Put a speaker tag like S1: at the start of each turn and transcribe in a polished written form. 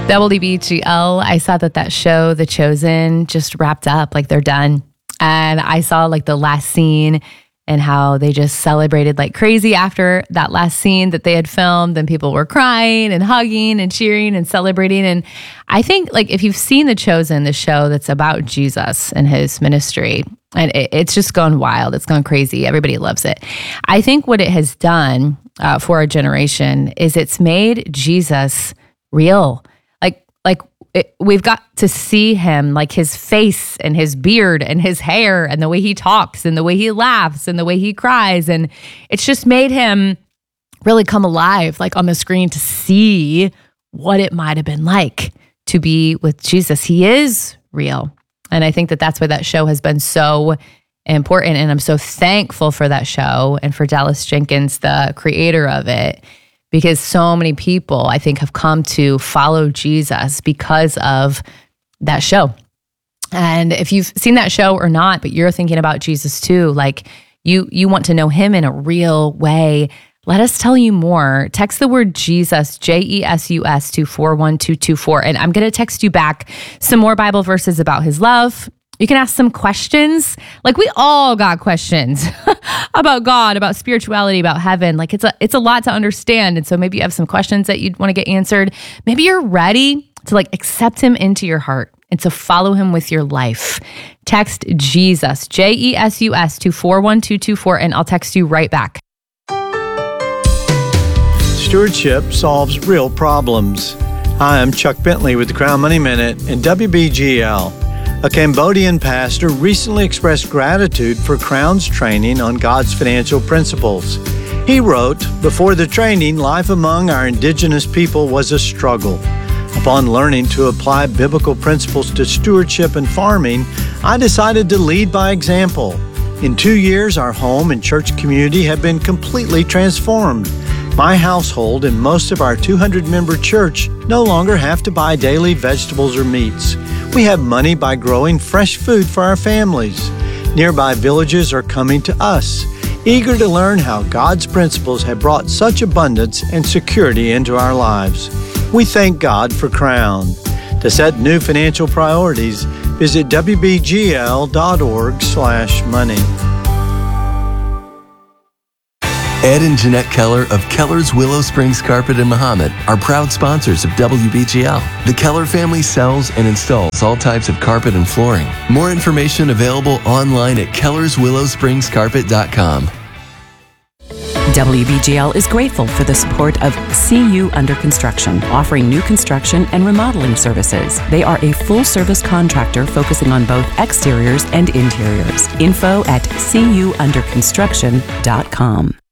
S1: WBGL, I saw that show, The Chosen, just wrapped up, like they're done. And I saw like the last scene and how they just celebrated like crazy after that last scene that they had filmed, and people were crying and hugging and cheering and celebrating. And I think like if you've seen The Chosen, the show that's about Jesus and his ministry, and it's just gone wild. It's gone crazy. Everybody loves it. I think what it has done for our generation is it's made Jesus real. We've got to see him, like his face and his beard and his hair and the way he talks and the way he laughs and the way he cries. And it's just made him really come alive, like on the screen, to see what it might have been like to be with Jesus. He is real. And I think that's why that show has been so important. And I'm so thankful for that show and for Dallas Jenkins, the creator of it, because so many people, I think, have come to follow Jesus because of that show. And if you've seen that show or not, but you're thinking about Jesus too, like you want to know him in a real way, let us tell you more. Text the word Jesus, JESUS, to 41224. And I'm going to text you back some more Bible verses about his love. You can ask some questions. Like we all got questions about God, about spirituality, about heaven. Like it's a lot to understand. And so maybe you have some questions that you'd want to get answered. Maybe you're ready to like accept him into your heart and to follow him with your life. Text Jesus, JESUS, to 41224, and I'll text you right back.
S2: Stewardship solves real problems. Hi, I'm Chuck Bentley with the Crown Money Minute and WBGL. A Cambodian pastor recently expressed gratitude for Crown's training on God's financial principles. He wrote, "Before the training, life among our indigenous people was a struggle. Upon learning to apply biblical principles to stewardship and farming, I decided to lead by example. In 2 years, our home and church community have been completely transformed. My household and most of our 200-member church no longer have to buy daily vegetables or meats. We have money by growing fresh food for our families. Nearby villages are coming to us, eager to learn how God's principles have brought such abundance and security into our lives. We thank God for Crown." To set new financial priorities, visit wbgl.org/money.
S3: Ed and Jeanette Keller of Keller's Willow Springs Carpet in Mahomet are proud sponsors of WBGL. The Keller family sells and installs all types of carpet and flooring. More information available online at kellerswillowspringscarpet.com.
S4: WBGL is grateful for the support of CU Under Construction, offering new construction and remodeling services. They are a full-service contractor focusing on both exteriors and interiors. Info at cunderconstruction.com.